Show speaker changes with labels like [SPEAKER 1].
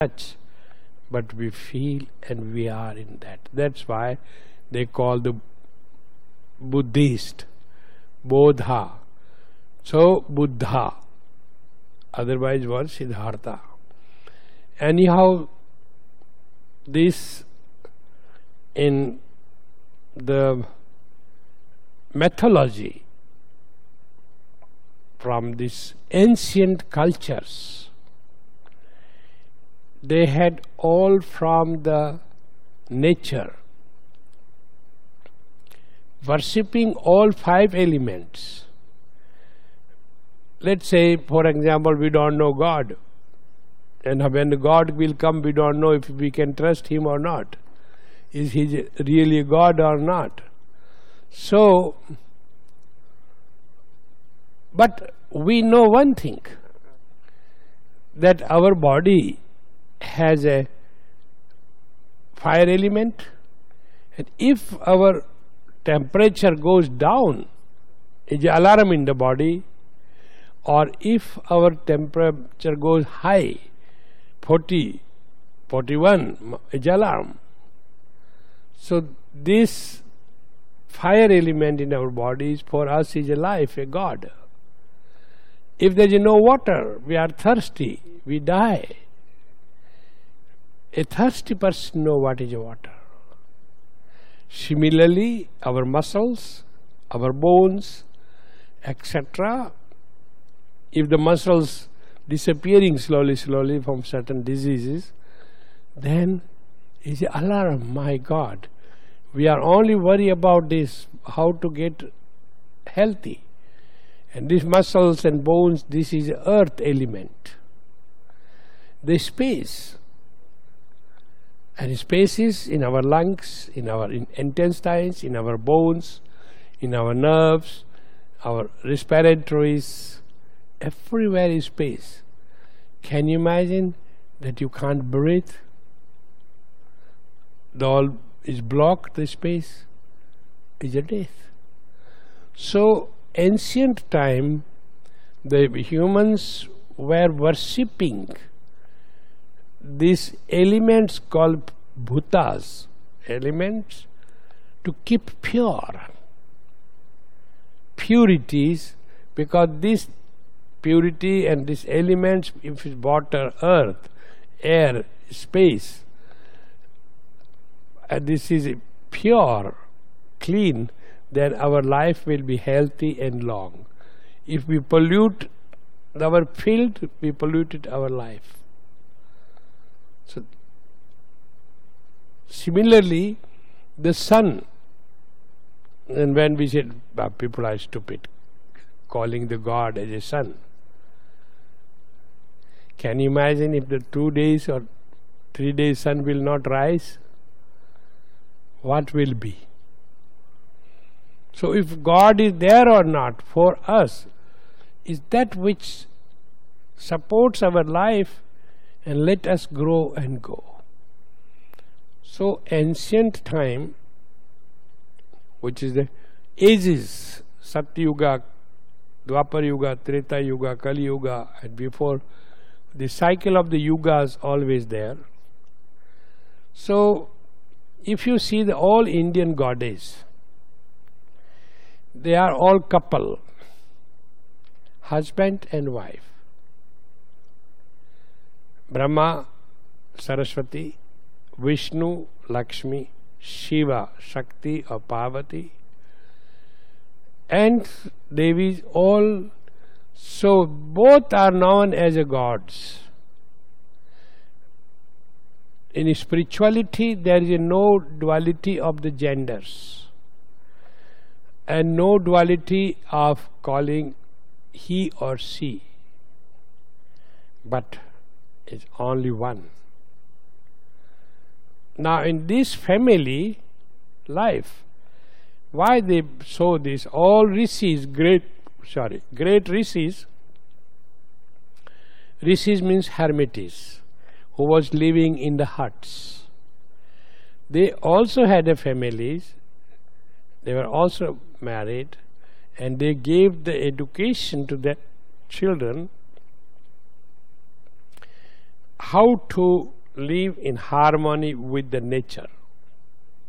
[SPEAKER 1] touch, but we feel and we are in that. That's why they call the Buddhist Bodha. So Buddha, otherwise was Siddhartha. Anyhow, this in the mythology from these ancient cultures, they had all from the nature, worshipping all 5 elements. Let's say, for example, we don't know God. And when God will come, we don't know if we can trust Him or not. Is He really God or not? So, but we know one thing, that our body has a fire element, and if our temperature goes down, is an alarm in the body, or if our temperature goes high, 40, 41, is alarm. So this fire element in our bodies for us is a life, a God. If there is no water, we are thirsty, we die. A thirsty person knows what is water. Similarly, our muscles, our bones, etc., if the muscles disappearing slowly from certain diseases, then is an alarm, my God. We are only worried about this, how to get healthy. And these muscles and bones, this is earth element. The space. And space is in our lungs, in our intestines, in our bones, in our nerves, our respiratories, everywhere is space. Can you imagine that you can't breathe? The all is blocked, the space is a death. So ancient time, the humans were worshipping these elements called bhutas, elements to keep purities, because this purity and these elements, if it's water, earth, air, space, and this is pure, clean, then our life will be healthy and long. If we pollute our field, we polluted our life. So, similarly, the sun, and when we said people are stupid, calling the God as a sun. Can you imagine if the 2 days or 3 days sun will not rise? What will be? So if God is there or not for us, is that which supports our life and let us grow and go. So ancient time, which is the ages, Satya Yuga, Dwapar Yuga, Treta Yuga, Kali Yuga, and before, the cycle of the yugas always there. So if you see the all Indian goddess, they are all couple, husband and wife. Brahma, Saraswati, Vishnu, Lakshmi, Shiva, Shakti or Parvati, and Devis, all. So both are known as gods. In spirituality, there is no duality of the genders, and no duality of calling he or she, but it's only one. Now in this family life, why they show this? All rishis, great rishis, rishis means hermits, who was living in the huts. They also had a families, they were also married, and they gave the education to their children how to live in harmony with the nature.